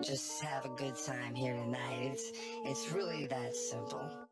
just have a good time here tonight. It's really that simple.